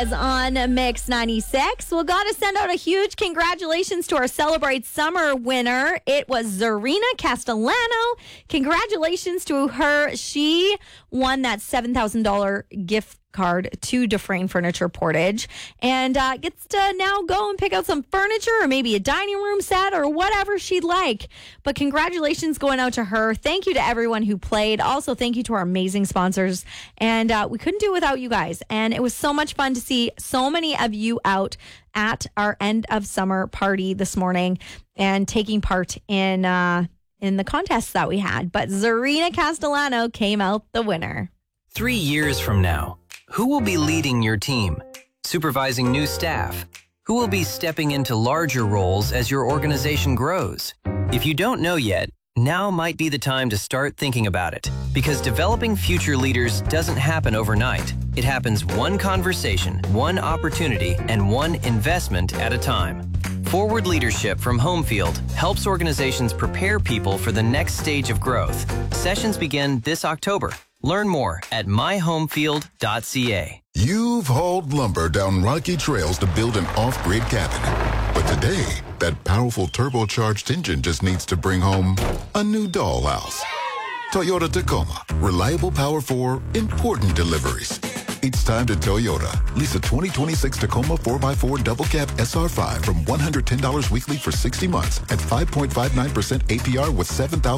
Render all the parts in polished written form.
Lopez on Mix 96. Well, got to send out a huge congratulations to our Celebrate Summer winner. It was Zarina Castellano. Congratulations to her. She won that $7,000 gift card to Dufresne Furniture Portage and gets to now go and pick out some furniture or maybe a dining room set or whatever she'd like. But congratulations going out to her. Thank you to everyone who played. Also, thank you to our amazing sponsors. And we couldn't do it without you guys. And it was so much fun to see so many of you out at our end of summer party this morning and taking part in the contests that we had. But Zarina Castellano came out the winner. 3 years from now, who will be leading your team, supervising new staff? Who will be stepping into larger roles as your organization grows? If you don't know yet, now might be the time to start thinking about it. Because developing future leaders doesn't happen overnight. It happens one conversation, one opportunity, and one investment at a time. Forward Leadership from Homefield helps organizations prepare people for the next stage of growth. Sessions begin this October. Learn more at myhomefield.ca. You've hauled lumber down rocky trails to build an off-grid cabin. But today, that powerful turbocharged engine just needs to bring home a new dollhouse. Toyota Tacoma. Reliable power for important deliveries. It's time to Toyota. Lease a 2026 Tacoma 4x4 double cab SR5 from $110 weekly for 60 months at 5.59% APR with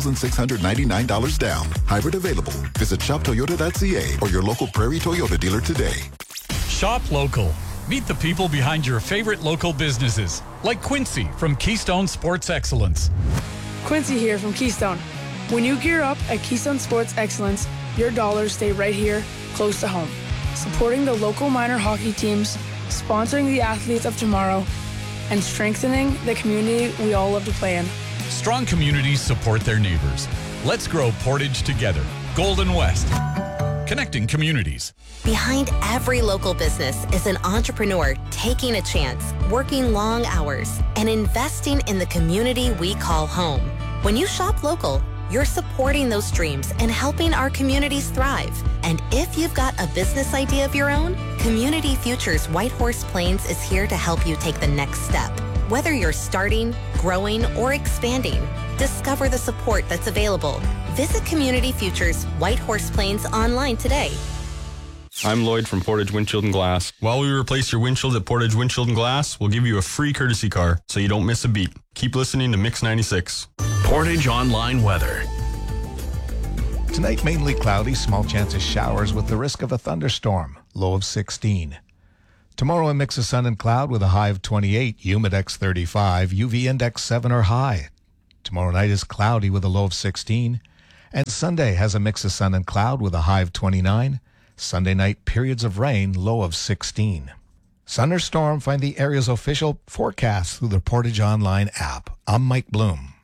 $7,699 down. Hybrid available. Visit shoptoyota.ca or your local Prairie Toyota dealer today. Shop local. Meet the people behind your favorite local businesses, like Quincy from Keystone Sports Excellence. Quincy here from Keystone. When you gear up at Keystone Sports Excellence, your dollars stay right here, close to home. Supporting the local minor hockey teams, sponsoring the athletes of tomorrow, and strengthening the community we all love to play in. Strong communities support their neighbors. Let's grow Portage together. Golden West. Connecting communities. Behind every local business is an entrepreneur taking a chance, working long hours, and investing in the community we call home. When you shop local, you're supporting those dreams and helping our communities thrive. And if you've got a business idea of your own, Community Futures Whitehorse Plains is here to help you take the next step. Whether you're starting, growing, or expanding, discover the support that's available. Visit Community Futures Whitehorse Plains online today. I'm Lloyd from Portage Windshield and Glass. While we replace your windshield at Portage Windshield and Glass, we'll give you a free courtesy car so you don't miss a beat. Keep listening to Mix 96. Portage Online Weather. Tonight, mainly cloudy, small chance of showers with the risk of a thunderstorm, low of 16. Tomorrow, a mix of sun and cloud with a high of 28, humidex 35, UV index 7 or high. Tomorrow night is cloudy with a low of 16. And Sunday has a mix of sun and cloud with a high of 29. Sunday night, periods of rain, low of 16. Thunderstorm, find the area's official forecast through the Portage Online app. I'm Mike Bloom.